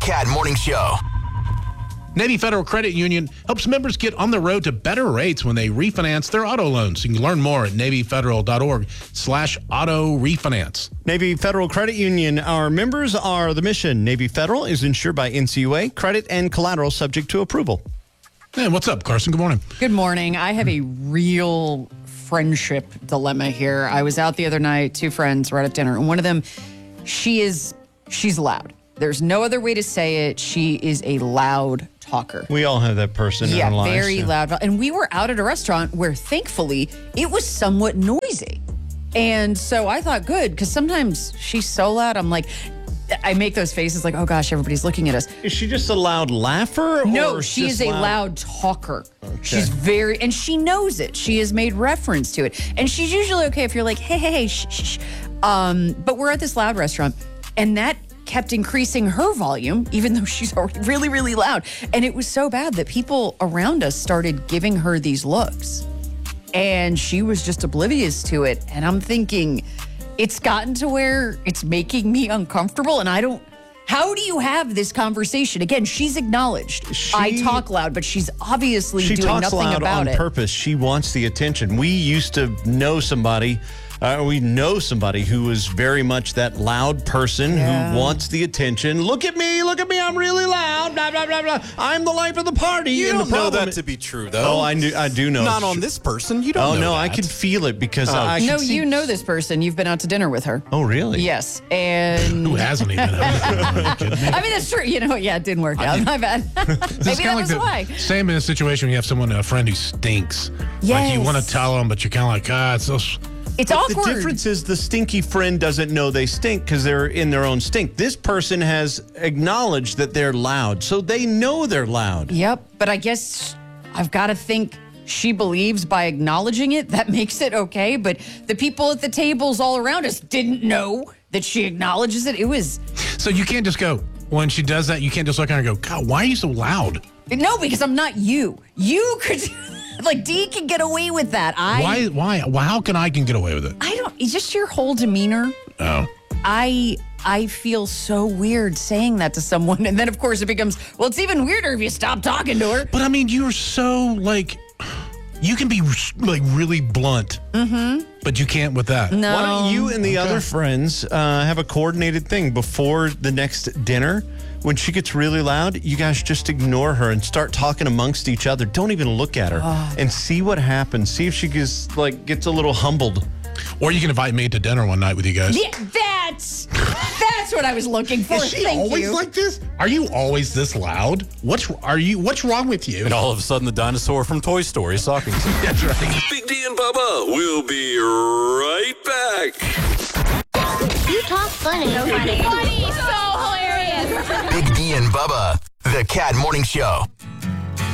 Cat Morning Show. Navy Federal Credit Union helps members get on the road to better rates when they refinance their auto loans. You can learn more at NavyFederal.org/auto refinance. Navy Federal Credit Union. Our members are the mission. Navy Federal is insured by NCUA. Credit and collateral subject to approval. Hey, what's up, Carson? Good morning. Good morning. I have a real friendship dilemma here. I was out the other night, two friends were at dinner, and one of them, she's loud. There's no other way to say it. She is a loud talker. We all have that person in our lives. Very loud. And we were out at a restaurant where, thankfully, it was somewhat noisy. And so I thought, good, because sometimes she's so loud, I'm like, I make those faces like, oh gosh, everybody's looking at us. Is she just a loud laugher? No, or she just is a loud talker. Okay. She's and she knows it. She has made reference to it. And she's usually okay if you're like, hey, shh, shh. But we're at this loud restaurant, and that kept increasing her volume, even though she's already really, really loud. And it was so bad that people around us started giving her these looks. And she was just oblivious to it. And I'm thinking, it's gotten to where it's making me uncomfortable. And how do you have this conversation? Again, she's acknowledged. I talk loud, but she's obviously doing nothing about it. She talks loud on purpose. She wants the attention. We used to know somebody. We know somebody who is very much that loud person who wants the attention. Look at me, I'm really loud, blah, blah, blah, blah. I'm the life of the party. You don't know that to be true, though. Oh, I do know. Not on this person. You don't know no, that. I can feel it because I can see. You know this person. You've been out to dinner with her. Oh, really? Yes. And Who hasn't even? I mean, that's true. It didn't work out. My bad. Maybe that was why. Same in a situation when you have a friend who stinks. Yes. Like you want to tell them, but you're kind of like, it's awkward. The difference is the stinky friend doesn't know they stink because they're in their own stink. This person has acknowledged that they're loud, so they know they're loud. Yep, but I guess I've got to think she believes by acknowledging it, that makes it okay. But the people at the tables all around us didn't know that she acknowledges it. It was... So you can't just go, when she does that, you can't just look at her and go, God, why are you so loud? No, because I'm not you. You could... Like, Dee can get away with that. Why? How can I get away with it? I don't... It's just your whole demeanor. Oh. I feel so weird saying that to someone. And then, of course, it becomes, well, it's even weirder if you stop talking to her. But, I mean, you're so, you can be, really blunt. Mm-hmm. But you can't with that. No. Why don't you and the other friends have a coordinated thing before the next dinner? When she gets really loud, you guys just ignore her and start talking amongst each other. Don't even look at her and see what happens. See if she gets a little humbled. Or you can invite me to dinner one night with you guys. Yeah, that's what I was looking for. Is she Thank always you. like this? Are you always this loud? What's wrong with you? And all of a sudden, the dinosaur from Toy Story is talking to you. That's right. Big D and Bubba will be right back. You talk funny. So funny. So hilarious. Big D and Bubba, the Cat Morning Show.